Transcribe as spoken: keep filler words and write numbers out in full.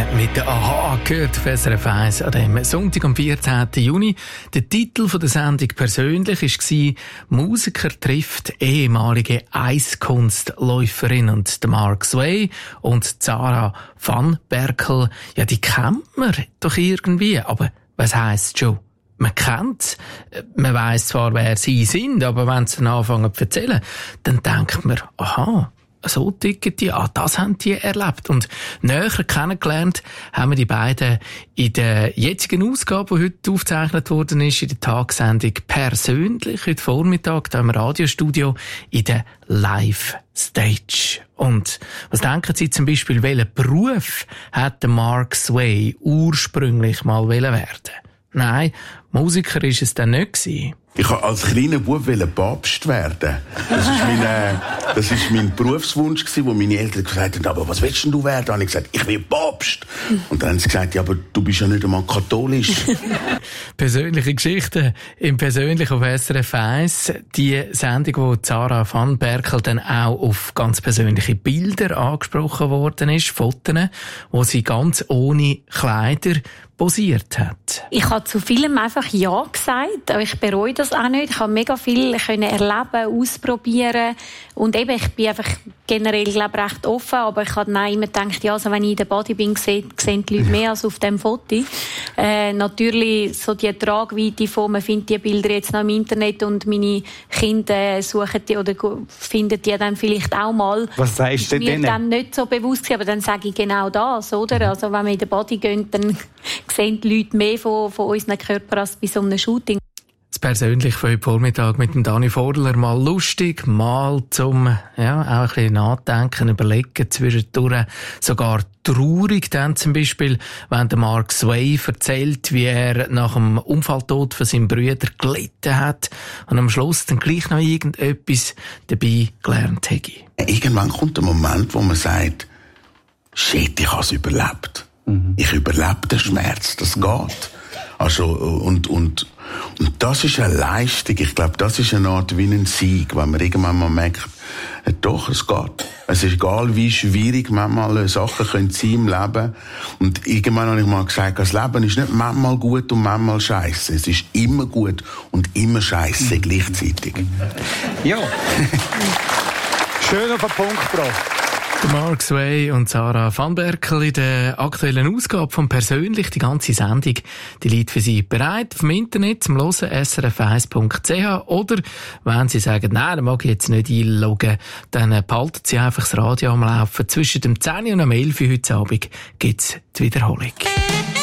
mit der Aha gehört auf S R F eins an dem Sonntag am vierzehnten Juni. Der Titel der Sendung persönlich war «Musiker trifft ehemalige Eiskunstläuferin». Und der Mark Sway und Zara van Berkel, ja, die kennt man doch irgendwie. Aber was heisst schon? Man kennt, man weiss zwar, wer sie sind, aber wenn sie dann anfangen zu erzählen, dann denkt man, aha, so ticken die, ah, das haben die erlebt. Und näher kennengelernt haben wir die beiden in der jetzigen Ausgabe, die heute aufgezeichnet worden ist, in der Tagessendung persönlich, heute Vormittag, da im Radiostudio, in der Live-Stage. Und was denken Sie zum Beispiel, welchen Beruf hat Mark Sway ursprünglich mal werden? Nein, Musiker ist es dann nicht gewesen. Ich wollte als kleiner Bub Papst werden. Das ist mein, äh, das ist mein Berufswunsch gewesen, wo meine Eltern gesagt haben, aber was willst denn du werden? Und ich gesagt, ich will Papst. Und dann haben sie gesagt, ja, aber du bist ja nicht einmal katholisch. Persönliche Geschichten im Persönlich auf S R F eins. Die Sendung, wo Zara van Berkel dann auch auf ganz persönliche Bilder angesprochen worden ist, Fotos, wo sie ganz ohne Kleider posiert hat. Ich habe zu vielem einfach Ja gesagt, aber ich bereue das auch nicht. Ich habe mega viel können erleben, ausprobieren und eben, ich bin einfach generell, glaube ich, recht offen, aber ich habe dann immer gedacht, ja, also wenn ich in der Body bin, sehen, sehen die Leute mehr als auf dem Foto. Äh, natürlich so die Tragweite von, man findet die Bilder jetzt noch im Internet und meine Kinder suchen die oder finden die dann vielleicht auch mal. Was sagst du denn? Mir dann nicht so bewusst gewesen, aber dann sage ich genau das, oder? Also wenn wir in der Body gehen, dann sehen die Leute mehr von, von unseren Körpern als bei so einem Shooting. Das persönlich für heute Vormittag mit dem Dani Vordler mal lustig, mal zum ja, auch ein bisschen nachdenken, überlegen, zwischendurch sogar traurig dann zum Beispiel, wenn der Mark Sway erzählt, wie er nach dem Unfalltod von seinem Bruder gelitten hat und am Schluss dann gleich noch irgendetwas dabei gelernt hätte. Irgendwann kommt der Moment, wo man sagt, shit, ich habe es überlebt. Mhm. Ich überlebe den Schmerz, das geht. Also, und, und, und das ist eine Leistung. Ich glaube, das ist eine Art wie ein Sieg, wenn man irgendwann mal merkt, ja, doch, es geht. Es ist egal, wie schwierig manchmal Sachen können sein im Leben. Und irgendwann habe ich mal gesagt, das Leben ist nicht manchmal gut und manchmal scheiße. Es ist immer gut und immer scheiße gleichzeitig. Ja. Schön auf den Punkt gebracht. Mark Sway und Zara van Berkel in der aktuellen Ausgabe von «Persönlich». Die ganze Sendung, die liegt für Sie bereit auf dem Internet zum Hören, s r f eins punkt c h. Oder wenn Sie sagen, nein, da mag ich jetzt nicht einloggen, dann behalten Sie einfach das Radio am Laufen. Zwischen dem zehn und dem elf heute Abend gibt's die Wiederholung.